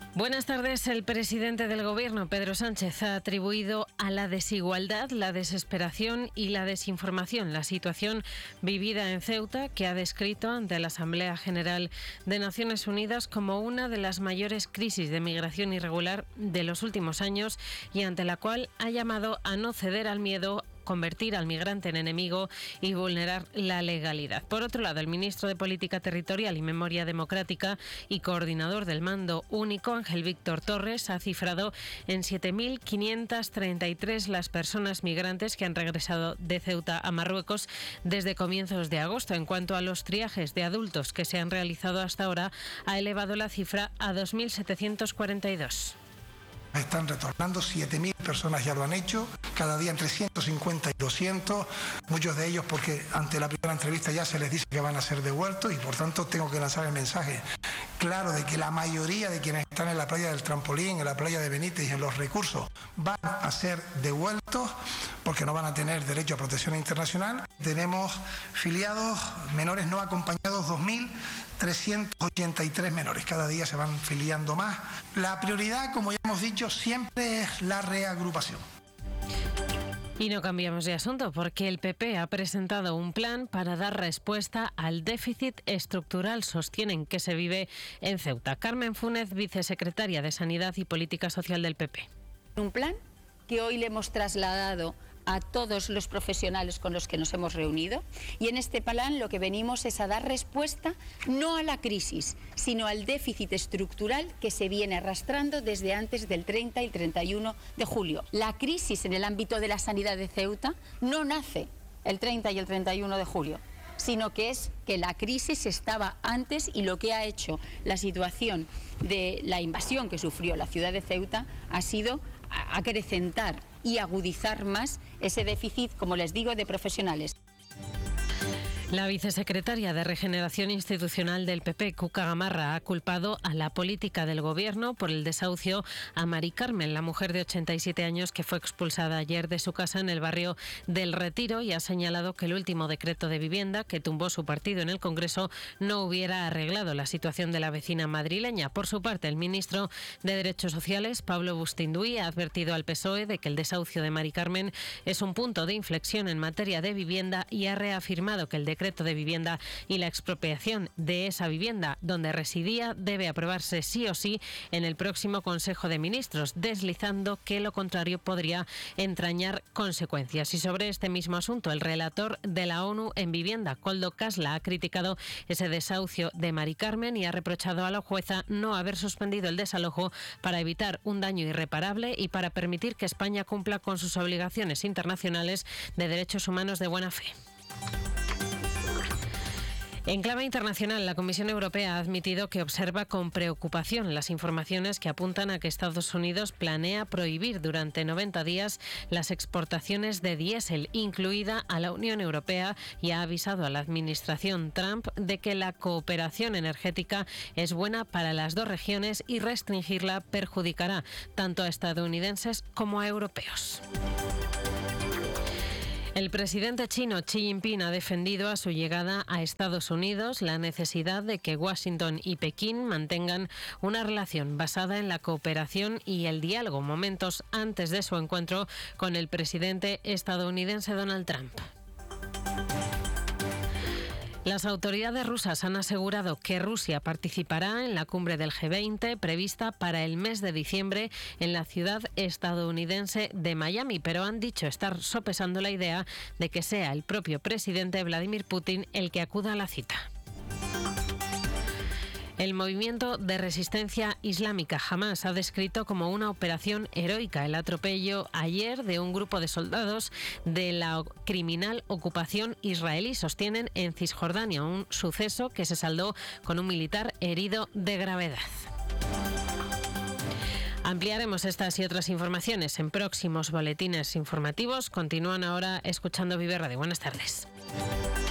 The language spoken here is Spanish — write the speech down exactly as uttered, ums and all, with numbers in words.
Buenas tardes. El presidente del Gobierno, Pedro Sánchez, ha atribuido a la desigualdad, la desesperación y la desinformación la situación vivida en Ceuta, que ha descrito ante la Asamblea General de Naciones Unidas como una de las mayores crisis de migración irregular de los últimos años y ante la cual ha llamado a no ceder al miedo, convertir al migrante en enemigo y vulnerar la legalidad. Por otro lado, el ministro de Política Territorial y Memoria Democrática y coordinador del Mando Único, Ángel Víctor Torres, ha cifrado en siete mil quinientas treinta y tres las personas migrantes que han regresado de Ceuta a Marruecos desde comienzos de agosto. En cuanto a los triajes de adultos que se han realizado hasta ahora, ha elevado la cifra a dos mil setecientos cuarenta y dos. Están retornando, siete mil personas ya lo han hecho, cada día entre ciento cincuenta y doscientos, muchos de ellos porque ante la primera entrevista ya se les dice que van a ser devueltos y por tanto tengo que lanzar el mensaje claro de que la mayoría de quienes están en la playa del Trampolín, en la playa de Benítez y en los recursos van a ser devueltos porque no van a tener derecho a protección internacional. Tenemos filiados menores no acompañados dos mil trescientos ochenta y tres menores, cada día se van filiando más. La prioridad, como ya hemos dicho, siempre es la reagrupación. Y no cambiamos de asunto porque el P P ha presentado un plan para dar respuesta al déficit estructural, sostienen, que se vive en Ceuta. Carmen Fúnez, vicesecretaria de Sanidad y Política Social del P P. Un plan que hoy le hemos trasladado a todos los profesionales con los que nos hemos reunido, y en este plan lo que venimos es a dar respuesta no a la crisis, sino al déficit estructural que se viene arrastrando desde antes del treinta y el treinta y uno de julio. La crisis en el ámbito de la sanidad de Ceuta no nace el treinta y el treinta y uno de julio, sino que es que la crisis estaba antes y lo que ha hecho la situación de la invasión que sufrió la ciudad de Ceuta ha sido acrecentar y agudizar más ese déficit, como les digo, de profesionales. La vicesecretaria de Regeneración Institucional del P P, Cuca Gamarra, ha culpado a la política del Gobierno por el desahucio a Mari Carmen, la mujer de ochenta y siete años que fue expulsada ayer de su casa en el barrio del Retiro, y ha señalado que el último decreto de vivienda que tumbó su partido en el Congreso no hubiera arreglado la situación de la vecina madrileña. Por su parte, el ministro de Derechos Sociales, Pablo Bustinduy, ha advertido al P S O E de que el desahucio de Mari Carmen es un punto de inflexión en materia de vivienda y ha reafirmado que el decreto decreto de vivienda y la expropiación de esa vivienda donde residía debe aprobarse sí o sí en el próximo Consejo de Ministros, deslizando que lo contrario podría entrañar consecuencias. Y sobre este mismo asunto, el relator de la ONU en vivienda, Koldo Kasla, ha criticado ese desahucio de Mari Carmen y ha reprochado a la jueza no haber suspendido el desalojo para evitar un daño irreparable y para permitir que España cumpla con sus obligaciones internacionales de derechos humanos de buena fe. En clave internacional, la Comisión Europea ha admitido que observa con preocupación las informaciones que apuntan a que Estados Unidos planea prohibir durante noventa días las exportaciones de diésel, incluida a la Unión Europea, y ha avisado a la administración Trump de que la cooperación energética es buena para las dos regiones y restringirla perjudicará tanto a estadounidenses como a europeos. El presidente chino Xi Jinping ha defendido a su llegada a Estados Unidos la necesidad de que Washington y Pekín mantengan una relación basada en la cooperación y el diálogo, momentos antes de su encuentro con el presidente estadounidense Donald Trump. Las autoridades rusas han asegurado que Rusia participará en la cumbre del G veinte prevista para el mes de diciembre en la ciudad estadounidense de Miami, pero han dicho estar sopesando la idea de que sea el propio presidente Vladimir Putin el que acuda a la cita. El movimiento de resistencia islámica Hamás ha descrito como una operación heroica el atropello ayer de un grupo de soldados de la criminal ocupación israelí, sostienen en Cisjordania, un suceso que se saldó con un militar herido de gravedad. Ampliaremos estas y otras informaciones en próximos boletines informativos. Continúan ahora escuchando Vive Radio. Buenas tardes.